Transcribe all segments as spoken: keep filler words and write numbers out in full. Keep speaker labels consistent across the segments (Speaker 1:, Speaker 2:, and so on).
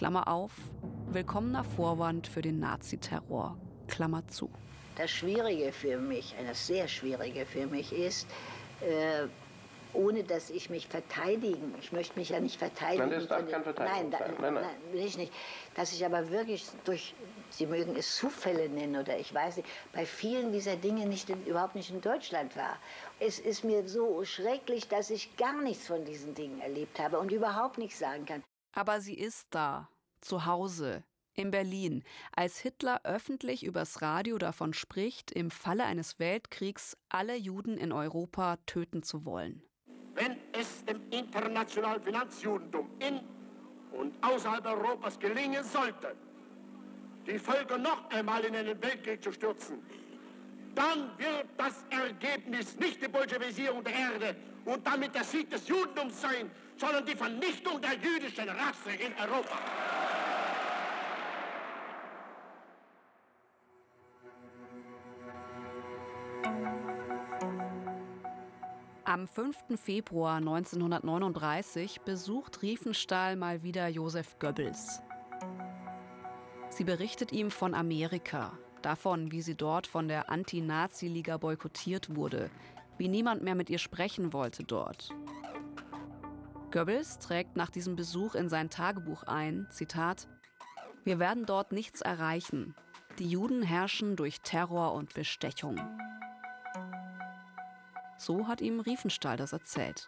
Speaker 1: Klammer auf, willkommener Vorwand für den Naziterror, Klammer zu.
Speaker 2: Das Schwierige für mich, das sehr Schwierige für mich ist, äh, ohne dass ich mich verteidigen, ich möchte mich ja nicht verteidigen.
Speaker 3: Nein, das darf kein Verteidigung
Speaker 2: nein, da,
Speaker 3: sein. Nein, nein.
Speaker 2: nein, will ich nicht. Dass ich aber wirklich durch, Sie mögen es Zufälle nennen oder ich weiß nicht, bei vielen dieser Dinge nicht in, überhaupt nicht in Deutschland war. Es ist mir so schrecklich, dass ich gar nichts von diesen Dingen erlebt habe und überhaupt nichts sagen kann.
Speaker 1: Aber sie ist da, zu Hause, in Berlin, als Hitler öffentlich übers Radio davon spricht, im Falle eines Weltkriegs alle Juden in Europa töten zu wollen.
Speaker 4: Wenn es dem internationalen Finanzjudentum in und außerhalb Europas gelingen sollte, die Völker noch einmal in einen Weltkrieg zu stürzen, dann wird das Ergebnis nicht die Bolschewisierung der Erde und damit der Sieg des Judentums sein, sondern die Vernichtung der jüdischen Rasse in Europa.
Speaker 1: Am fünften Februar neunzehnhundertneununddreißig besucht Riefenstahl mal wieder Joseph Goebbels. Sie berichtet ihm von Amerika, davon, wie sie dort von der Anti-Nazi-Liga boykottiert wurde, wie niemand mehr mit ihr sprechen wollte dort. Goebbels trägt nach diesem Besuch in sein Tagebuch ein, Zitat, „Wir werden dort nichts erreichen. Die Juden herrschen durch Terror und Bestechung." So hat ihm Riefenstahl das erzählt.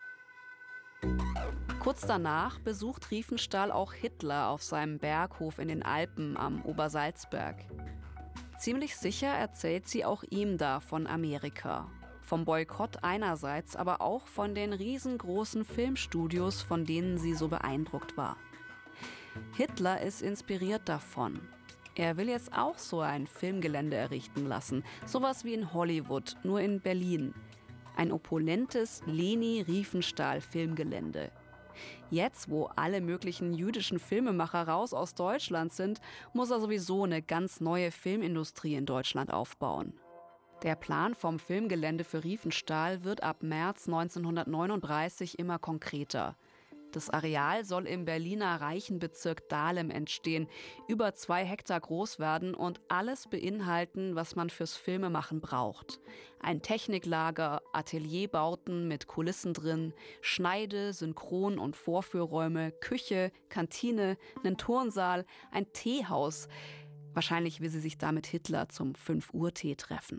Speaker 1: Kurz danach besucht Riefenstahl auch Hitler auf seinem Berghof in den Alpen am Obersalzberg. Ziemlich sicher erzählt sie auch ihm da von Amerika. Vom Boykott einerseits, aber auch von den riesengroßen Filmstudios, von denen sie so beeindruckt war. Hitler ist inspiriert davon. Er will jetzt auch so ein Filmgelände errichten lassen. Sowas wie in Hollywood, nur in Berlin. Ein opulentes Leni-Riefenstahl-Filmgelände. Jetzt, wo alle möglichen jüdischen Filmemacher raus aus Deutschland sind, muss er sowieso eine ganz neue Filmindustrie in Deutschland aufbauen. Der Plan vom Filmgelände für Riefenstahl wird ab März neunzehnhundertneununddreißig immer konkreter. Das Areal soll im Berliner Reichenbezirk Dahlem entstehen, über zwei Hektar groß werden und alles beinhalten, was man fürs Filmemachen braucht. Ein Techniklager, Atelierbauten mit Kulissen drin, Schneide-, Synchron- und Vorführräume, Küche, Kantine, einen Turnsaal, ein Teehaus. Wahrscheinlich will sie sich da mit Hitler zum fünf Uhr Tee treffen.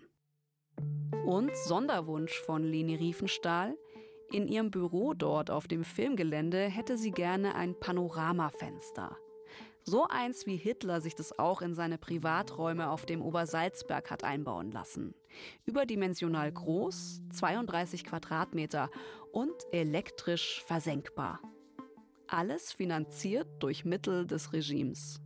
Speaker 1: Und Sonderwunsch von Leni Riefenstahl: in ihrem Büro dort auf dem Filmgelände hätte sie gerne ein Panoramafenster. So eins, wie Hitler sich das auch in seine Privaträume auf dem Obersalzberg hat einbauen lassen. Überdimensional groß, zweiunddreißig Quadratmeter und elektrisch versenkbar. Alles finanziert durch Mittel des Regimes.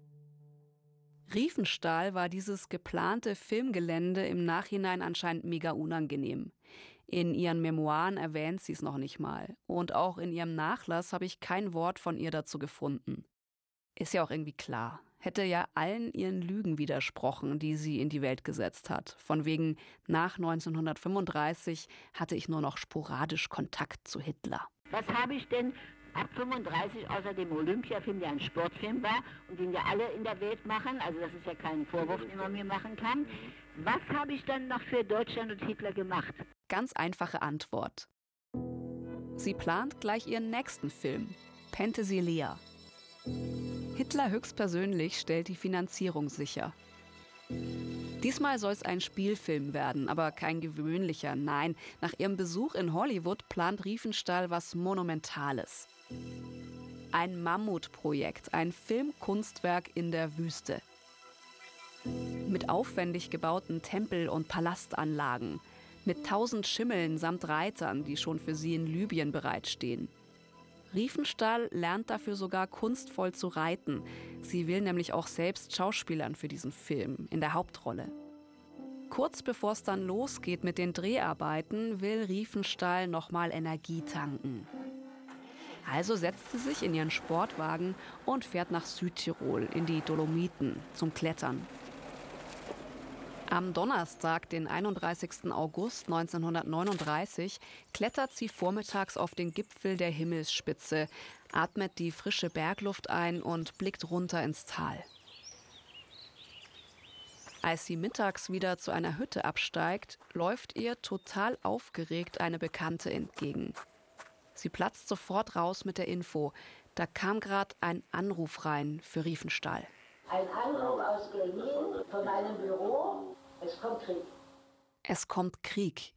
Speaker 1: Riefenstahl war dieses geplante Filmgelände im Nachhinein anscheinend mega unangenehm. In ihren Memoiren erwähnt sie es noch nicht mal. Und auch in ihrem Nachlass habe ich kein Wort von ihr dazu gefunden. Ist ja auch irgendwie klar. Hätte ja allen ihren Lügen widersprochen, die sie in die Welt gesetzt hat. Von wegen, nach neunzehnhundertfünfunddreißig hatte ich nur noch sporadisch Kontakt zu Hitler.
Speaker 2: Was habe ich denn ab fünfunddreißig außer dem Olympiafilm, der ein Sportfilm war und den ja alle in der Welt machen, also das ist ja kein Vorwurf, den man mir machen kann. Was habe ich dann noch für Deutschland und Hitler gemacht?
Speaker 1: Ganz einfache Antwort. Sie plant gleich ihren nächsten Film, Penthesilea. Hitler höchstpersönlich stellt die Finanzierung sicher. Diesmal soll es ein Spielfilm werden, aber kein gewöhnlicher. Nein, nach ihrem Besuch in Hollywood plant Riefenstahl was Monumentales. Ein Mammutprojekt, ein Filmkunstwerk in der Wüste. Mit aufwendig gebauten Tempel- und Palastanlagen. Mit tausend Schimmeln samt Reitern, die schon für sie in Libyen bereitstehen. Riefenstahl lernt dafür sogar kunstvoll zu reiten. Sie will nämlich auch selbst schauspielern für diesen Film, in der Hauptrolle. Kurz bevor es dann losgeht mit den Dreharbeiten, will Riefenstahl nochmal Energie tanken. Also setzt sie sich in ihren Sportwagen und fährt nach Südtirol, in die Dolomiten, zum Klettern. Am Donnerstag, den einunddreißigsten August neunzehnhundertneununddreißig, klettert sie vormittags auf den Gipfel der Himmelsspitze, atmet die frische Bergluft ein und blickt runter ins Tal. Als sie mittags wieder zu einer Hütte absteigt, läuft ihr total aufgeregt eine Bekannte entgegen. Sie platzt sofort raus mit der Info. Da kam gerade ein Anruf rein für Riefenstahl.
Speaker 2: Ein Anruf aus Berlin von meinem Büro. Es kommt Krieg.
Speaker 1: Es kommt Krieg.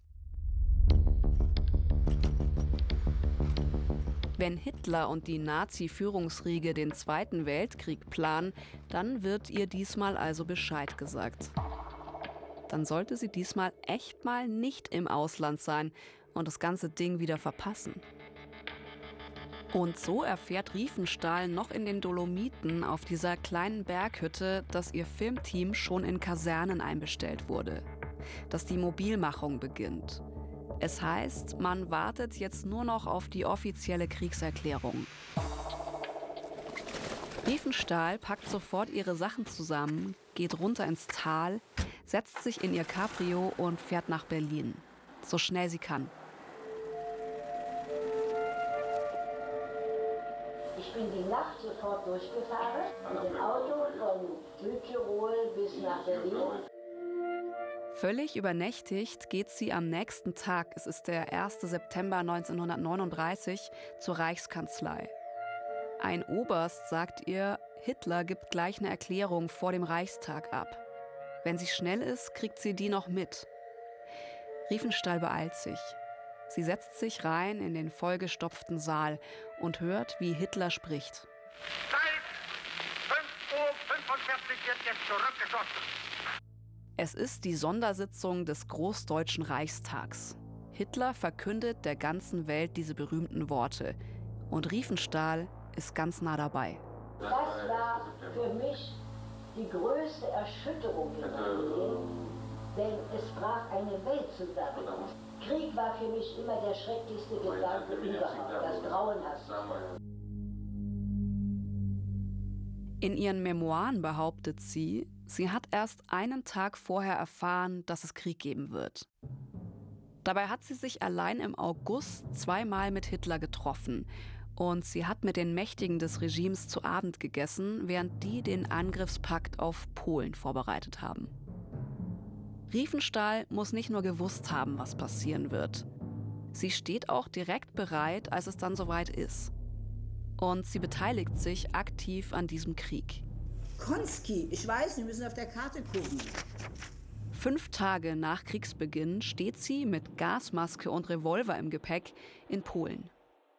Speaker 1: Wenn Hitler und die Nazi-Führungsriege den Zweiten Weltkrieg planen, dann wird ihr diesmal also Bescheid gesagt. Dann sollte sie diesmal echt mal nicht im Ausland sein und das ganze Ding wieder verpassen. Und so erfährt Riefenstahl noch in den Dolomiten auf dieser kleinen Berghütte, dass ihr Filmteam schon in Kasernen einbestellt wurde. Dass die Mobilmachung beginnt. Es heißt, man wartet jetzt nur noch auf die offizielle Kriegserklärung. Riefenstahl packt sofort ihre Sachen zusammen, geht runter ins Tal, setzt sich in ihr Cabrio und fährt nach Berlin. So schnell sie kann.
Speaker 2: Ich bin die Nacht sofort durchgefahren mit dem Auto von Südtirol bis nach Berlin.
Speaker 1: Völlig übernächtigt geht sie am nächsten Tag, es ist der ersten September neunzehnhundertneununddreißig, zur Reichskanzlei. Ein Oberst sagt ihr, Hitler gibt gleich eine Erklärung vor dem Reichstag ab. Wenn sie schnell ist, kriegt sie die noch mit. Riefenstahl beeilt sich. Sie setzt sich rein in den vollgestopften Saal und hört, wie Hitler spricht.
Speaker 4: Seit fünf Uhr fünfundvierzig wird jetzt zurückgeschossen.
Speaker 1: Es ist die Sondersitzung des Großdeutschen Reichstags. Hitler verkündet der ganzen Welt diese berühmten Worte. Und Riefenstahl ist ganz nah dabei.
Speaker 2: Das war für mich die größte Erschütterung in meinem Leben, denn es brach eine Welt zusammen. Krieg war für mich immer der schrecklichste Gedanke überhaupt, das Grauenhafte.
Speaker 1: In ihren Memoiren behauptet sie, sie hat erst einen Tag vorher erfahren, dass es Krieg geben wird. Dabei hat sie sich allein im August zweimal mit Hitler getroffen. Und sie hat mit den Mächtigen des Regimes zu Abend gegessen, während die den Angriffspakt auf Polen vorbereitet haben. Riefenstahl muss nicht nur gewusst haben, was passieren wird. Sie steht auch direkt bereit, als es dann soweit ist. Und sie beteiligt sich aktiv an diesem Krieg.
Speaker 3: Konski, ich weiß, wir müssen auf der Karte gucken.
Speaker 1: Fünf Tage nach Kriegsbeginn steht sie mit Gasmaske und Revolver im Gepäck in Polen.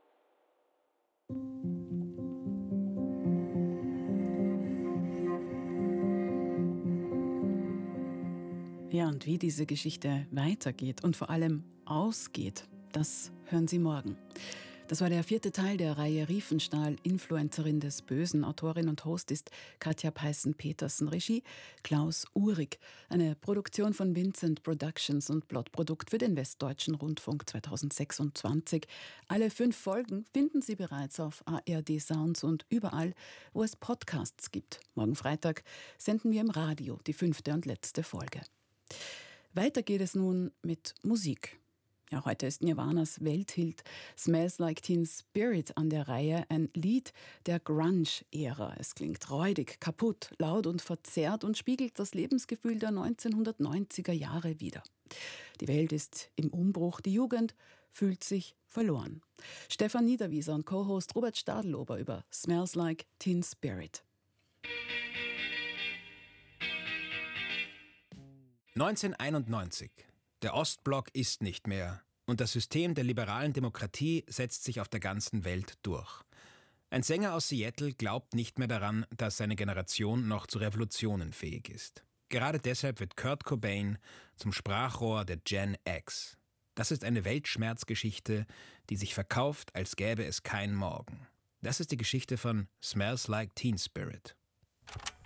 Speaker 5: Ja, und wie diese Geschichte weitergeht und vor allem ausgeht, das hören Sie morgen. Das war der vierte Teil der Reihe Riefenstahl, Influencerin des Bösen. Autorin und Host ist Katja Peißen-Petersen. Regie Klaus Uhrig. Eine Produktion von Vincent Productions und Plotprodukt für den Westdeutschen Rundfunk zweitausendsechsundzwanzig. Alle fünf Folgen finden Sie bereits auf A R D Sounds und überall, wo es Podcasts gibt. Morgen Freitag senden wir im Radio die fünfte und letzte Folge. Weiter geht es nun mit Musik. Ja, heute ist Nirvanas Welthit Smells Like Teen Spirit an der Reihe, ein Lied der Grunge-Ära. Es klingt räudig, kaputt, laut und verzerrt und spiegelt das Lebensgefühl der neunzehnhundertneunziger Jahre wider. Die Welt ist im Umbruch, die Jugend fühlt sich verloren. Stefan Niederwieser und Co-Host Robert Stadelober über Smells Like Teen Spirit.
Speaker 6: neunzehnhunderteinundneunzig. Der Ostblock ist nicht mehr und das System der liberalen Demokratie setzt sich auf der ganzen Welt durch. Ein Sänger aus Seattle glaubt nicht mehr daran, dass seine Generation noch zu Revolutionen fähig ist. Gerade deshalb wird Kurt Cobain zum Sprachrohr der Gen X. Das ist eine Weltschmerzgeschichte, die sich verkauft, als gäbe es keinen Morgen. Das ist die Geschichte von Smells Like Teen Spirit.